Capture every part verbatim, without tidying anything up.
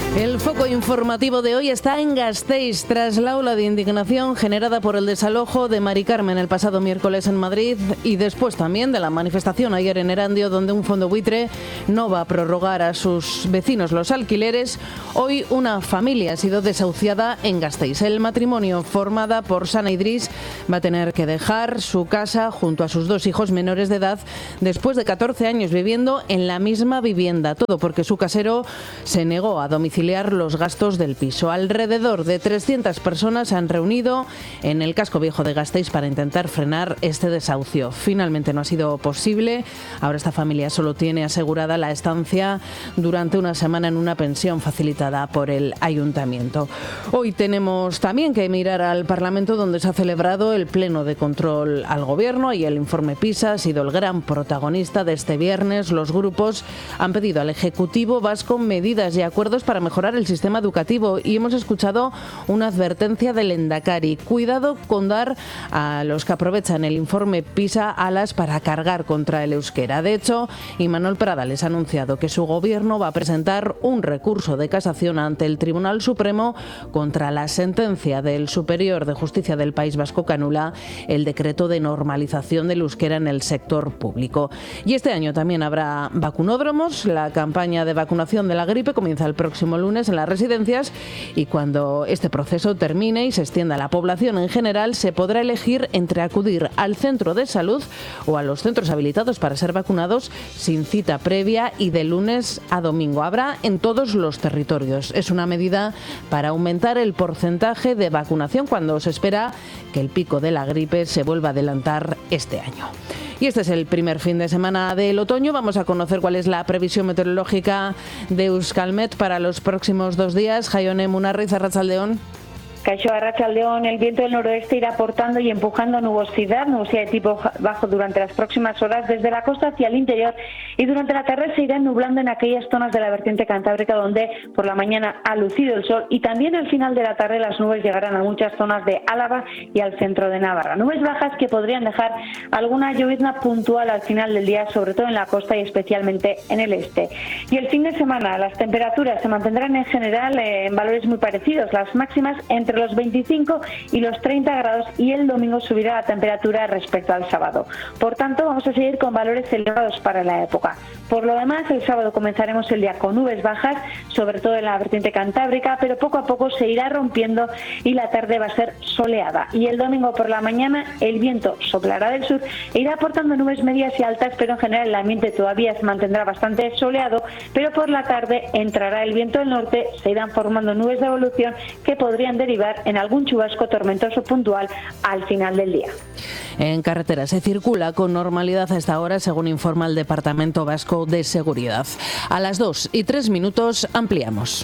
El foco informativo de hoy está en Gasteiz, tras la ola de indignación generada por el desalojo de Mari Carmen el pasado miércoles en Madrid y después también de la manifestación ayer en Erandio, donde un fondo buitre no va a prorrogar a sus vecinos los alquileres. Hoy una familia ha sido desahuciada en Gasteiz. El matrimonio, formada por Sana Idris, va a tener que dejar su casa junto a sus dos hijos menores de edad después de catorce años viviendo en la misma vivienda. Todo porque su casero se negó a domiciliar los gastos del piso. Alrededor de trescientas personas se han reunido en el casco viejo de Gasteiz para intentar frenar este desahucio. Finalmente no ha sido posible. Ahora esta familia solo tiene asegurada la estancia durante una semana en una pensión facilitada por el ayuntamiento. Hoy tenemos también que mirar al Parlamento, donde se ha celebrado el pleno de control al Gobierno, y el informe PISA ha sido el gran protagonista de este viernes. Los grupos han pedido al Ejecutivo vasco medidas y acuerdos para mejorar el sistema educativo, y hemos escuchado una advertencia del Lehendakari: cuidado con dar a los que aprovechan el informe PISA alas para cargar contra el euskera. De hecho, Imanol Pradales ha anunciado que su gobierno va a presentar un recurso de casación ante el Tribunal Supremo contra la sentencia del Superior de Justicia del País Vasco que anula el decreto de normalización del euskera en el sector público. Y este año también habrá vacunódromos. La campaña de vacunación de la gripe comienza el próximo lunes en las residencias, y cuando este proceso termine y se extienda a la población en general, se podrá elegir entre acudir al centro de salud o a los centros habilitados para ser vacunados sin cita previa y de lunes a domingo. Habrá en todos los territorios. Es una medida para aumentar el porcentaje de vacunación cuando se espera que el pico de la gripe se vuelva a adelantar este año. Y este es el primer fin de semana del otoño. Vamos a conocer cuál es la previsión meteorológica de Euskalmet para los próximos dos días. Jaione Munarriz, Arratsaldeon. Caixo Arratsaldeon, el viento del noroeste irá aportando y empujando nubosidad, nubosidad de tipo bajo durante las próximas horas desde la costa hacia el interior, y durante la tarde se irán nublando en aquellas zonas de la vertiente cantábrica donde por la mañana ha lucido el sol, y también al final de la tarde las nubes llegarán a muchas zonas de Álava y al centro de Navarra. Nubes bajas que podrían dejar alguna llovizna puntual al final del día, sobre todo en la costa y especialmente en el este. Y el fin de semana las temperaturas se mantendrán en general eh, en valores muy parecidos, las máximas entre los veinticinco y los treinta grados, y el domingo subirá la temperatura respecto al sábado. Por tanto, vamos a seguir con valores elevados para la época. Por lo demás, el sábado comenzaremos el día con nubes bajas, sobre todo en la vertiente cantábrica, pero poco a poco se irá rompiendo y la tarde va a ser soleada. Y el domingo por la mañana el viento soplará del sur e irá aportando nubes medias y altas, pero en general el ambiente todavía se mantendrá bastante soleado, pero por la tarde entrará el viento del norte, se irán formando nubes de evolución que podrían derivar en algún chubasco tormentoso puntual al final del día. En carretera se circula con normalidad a esta hora, según informa el Departamento Vasco de Seguridad. A las dos y tres minutos ampliamos.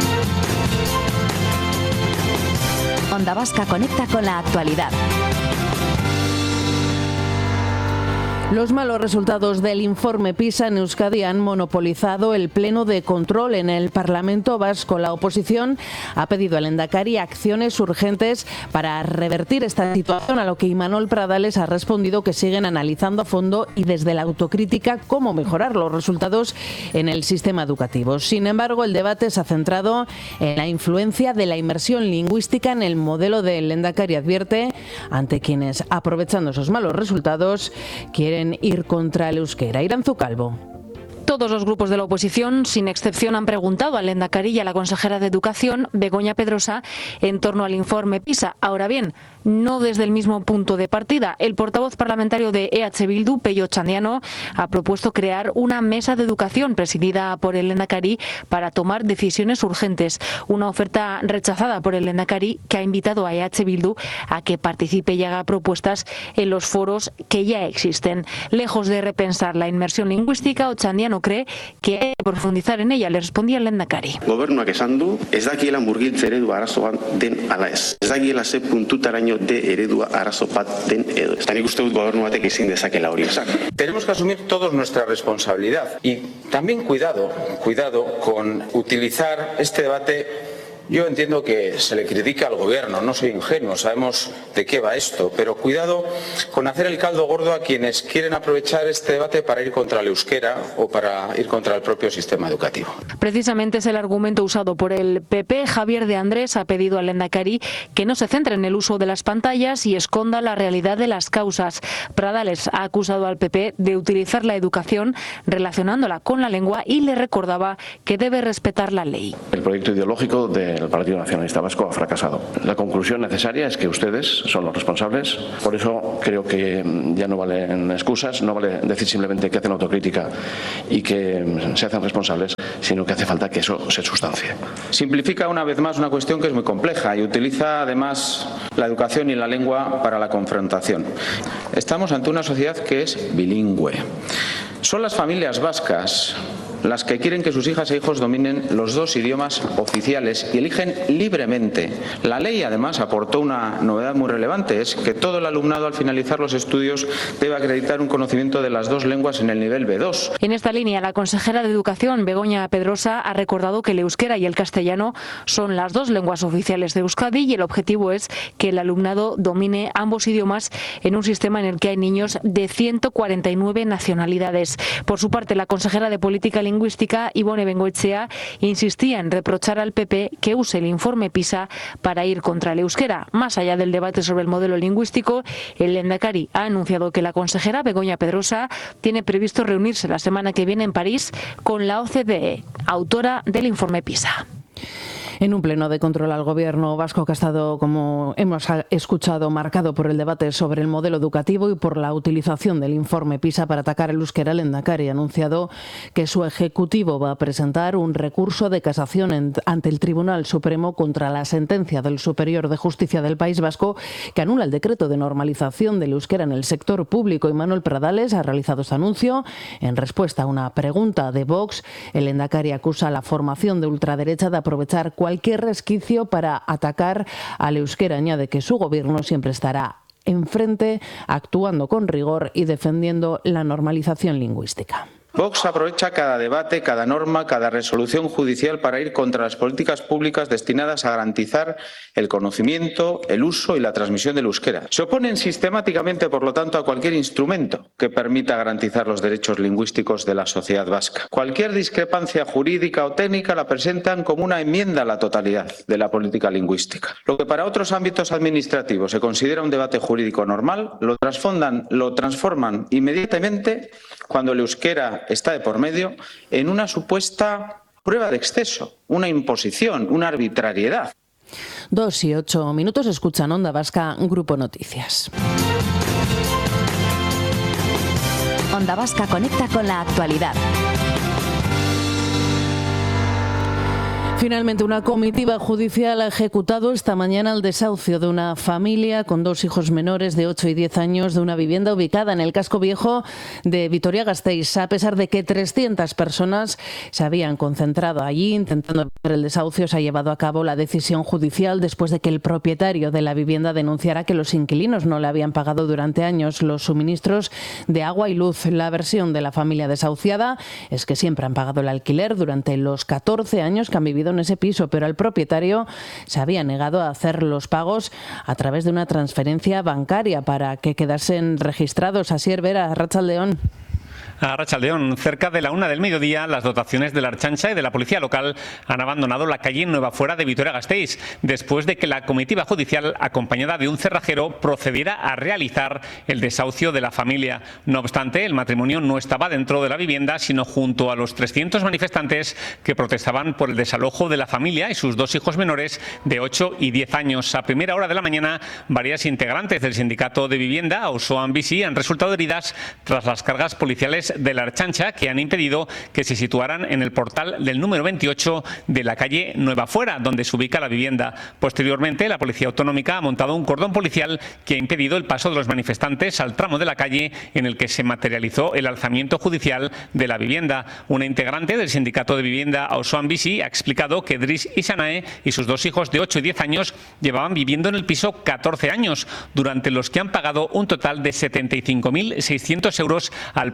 Onda Vasca conecta con la actualidad. Los malos resultados del informe PISA en Euskadi han monopolizado el pleno de control en el Parlamento Vasco. La oposición ha pedido al Lehendakari acciones urgentes para revertir esta situación, a lo que Imanol Pradales ha respondido que siguen analizando a fondo y desde la autocrítica cómo mejorar los resultados en el sistema educativo. Sin embargo, el debate se ha centrado en la influencia de la inmersión lingüística en el modelo del Lehendakari. Advierte ante quienes, aprovechando esos malos resultados, quieren ir contra el euskera. Iranzu Calvo. Todos los grupos de la oposición, sin excepción, han preguntado al Lehendakari y a la consejera de Educación, Begoña Pedrosa, en torno al informe PISA. Ahora bien, no desde el mismo punto de partida. El portavoz parlamentario de E H Bildu, Pello Txandiano, ha propuesto crear una mesa de educación presidida por el Lehendakari para tomar decisiones urgentes. Una oferta rechazada por el Lehendakari, que ha invitado a E H Bildu a que participe y haga propuestas en los foros que ya existen. Lejos de repensar la inmersión lingüística, Otxandiano cree que hay que profundizar en ella. Le respondía el Lehendakari. Gobernuak esan du, ez dakiela murgiltze eredua arazoan den ala ez. Ez dakiela ze puntutaraino de eredua arazo bat den edo. Eta nik uste dut gobernu batek ezin dezakela hori esan. Tenemos que asumir todos nuestra responsabilidad y también cuidado, cuidado con utilizar este debate Yo entiendo que se le critica al gobierno, no soy ingenuo, sabemos de qué va esto, pero cuidado con hacer el caldo gordo a quienes quieren aprovechar este debate para ir contra el euskera o para ir contra el propio sistema educativo. Precisamente es el argumento usado por el P P. Javier de Andrés ha pedido al lehendakari que no se centre en el uso de las pantallas y esconda la realidad de las causas. Pradales ha acusado al P P de utilizar la educación relacionándola con la lengua y le recordaba que debe respetar la ley. El proyecto ideológico del Partido Nacionalista Vasco ha fracasado. La conclusión necesaria es que ustedes son los responsables. Por eso creo que ya no valen excusas, no vale decir simplemente que hacen autocrítica y que se hacen responsables, sino que hace falta que eso se sustancie. Simplifica una vez más una cuestión que es muy compleja y utiliza además la educación y la lengua para la confrontación. Estamos ante una sociedad que es bilingüe. Son las familias vascas las que quieren que sus hijas e hijos dominen los dos idiomas oficiales y eligen libremente. La ley además aportó una novedad muy relevante, es que todo el alumnado al finalizar los estudios debe acreditar un conocimiento de las dos lenguas en el nivel B dos. En esta línea, la consejera de Educación, Begoña Pedrosa, ha recordado que el euskera y el castellano son las dos lenguas oficiales de Euskadi y el objetivo es que el alumnado domine ambos idiomas en un sistema en el que hay niños de ciento cuarenta y nueve nacionalidades. Por su parte, la consejera de Política Lingüística, Ibone Bengoechea, insistía en reprochar al P P que use el informe PISA para ir contra el euskera. Más allá del debate sobre el modelo lingüístico, el lehendakari ha anunciado que la consejera Begoña Pedrosa tiene previsto reunirse la semana que viene en París con la O C D E, autora del informe PISA. En un pleno de control al gobierno vasco que ha estado, como hemos escuchado, marcado por el debate sobre el modelo educativo y por la utilización del informe PISA para atacar el euskera, el lehendakari ha anunciado que su ejecutivo va a presentar un recurso de casación en, ante el Tribunal Supremo contra la sentencia del Superior de Justicia del País Vasco que anula el decreto de normalización del euskera en el sector público. Y Manuel Pradales ha realizado este anuncio en respuesta a una pregunta de Vox. El lehendakari acusa a la formación de ultraderecha de aprovechar cualquier cualquier resquicio para atacar al euskera. Añade que su gobierno siempre estará enfrente, actuando con rigor y defendiendo la normalización lingüística. Vox aprovecha cada debate, cada norma, cada resolución judicial para ir contra las políticas públicas destinadas a garantizar el conocimiento, el uso y la transmisión del euskera. Se oponen sistemáticamente, por lo tanto, a cualquier instrumento que permita garantizar los derechos lingüísticos de la sociedad vasca. Cualquier discrepancia jurídica o técnica la presentan como una enmienda a la totalidad de la política lingüística. Lo que para otros ámbitos administrativos se considera un debate jurídico normal, lo transforman, lo transforman inmediatamente cuando el euskera está de por medio en una supuesta prueba de exceso, una imposición, una arbitrariedad. Dos y ocho minutos, escuchan Onda Vasca, Grupo Noticias. Onda Vasca conecta con la actualidad. Finalmente, una comitiva judicial ha ejecutado esta mañana el desahucio de una familia con dos hijos menores de ocho y diez años de una vivienda ubicada en el casco viejo de Vitoria-Gasteiz. A pesar de que trescientas personas se habían concentrado allí intentando evitar el desahucio, se ha llevado a cabo la decisión judicial después de que el propietario de la vivienda denunciara que los inquilinos no le habían pagado durante años los suministros de agua y luz. La versión de la familia desahuciada es que siempre han pagado el alquiler durante los catorce años que han vivido en ese piso, pero el propietario se había negado a hacer los pagos a través de una transferencia bancaria para que quedasen registrados. Asier Vera, Arratsaldeon. A Arratsaldeon, cerca de la una del mediodía, las dotaciones de la Ertzaintza y de la Policía Local han abandonado la calle Nueva Fuera de Vitoria-Gasteiz, después de que la comitiva judicial, acompañada de un cerrajero, procediera a realizar el desahucio de la familia. No obstante, el matrimonio no estaba dentro de la vivienda, sino junto a los trescientos manifestantes que protestaban por el desalojo de la familia y sus dos hijos menores de ocho y diez años. A primera hora de la mañana, varias integrantes del sindicato de vivienda, Auzoan Bizi, han resultado heridas tras las cargas policiales de la Ertzaintza que han impedido que se situaran en el portal del número veintiocho de la calle Nueva Fuera, donde se ubica la vivienda. Posteriormente, la Policía Autonómica ha montado un cordón policial que ha impedido el paso de los manifestantes al tramo de la calle en el que se materializó el alzamiento judicial de la vivienda. Una integrante del sindicato de vivienda, Auzoan Bizi, ha explicado que Dris Isanae y sus dos hijos de ocho y diez años llevaban viviendo en el piso catorce años, durante los que han pagado un total de setenta y cinco mil seiscientos euros al propietario.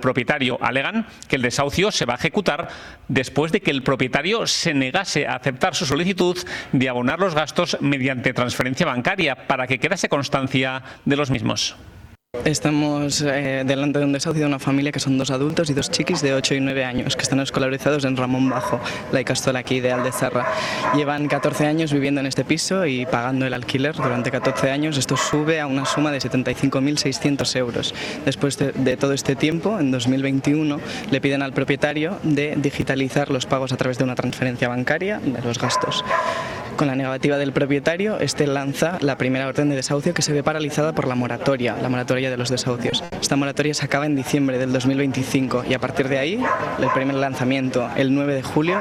propietario. Alegan que el desahucio se va a ejecutar después de que el propietario se negase a aceptar su solicitud de abonar los gastos mediante transferencia bancaria para que quedase constancia de los mismos. Estamos eh, delante de un desahucio de una familia que son dos adultos y dos chiquis de ocho y nueve años que están escolarizados en Ramón Bajo, la Ikastola aquí de Aldezarra. Llevan catorce años viviendo en este piso y pagando el alquiler durante catorce años. Esto sube a una suma de setenta y cinco mil seiscientos euros. Después de, de todo este tiempo, en dos mil veintiuno, le piden al propietario de digitalizar los pagos a través de una transferencia bancaria de los gastos. Con la negativa del propietario, este lanza la primera orden de desahucio que se ve paralizada por la moratoria, la moratoria de los desahucios. Esta moratoria se acaba en diciembre del dos mil veinticinco y a partir de ahí, el primer lanzamiento, el nueve de julio,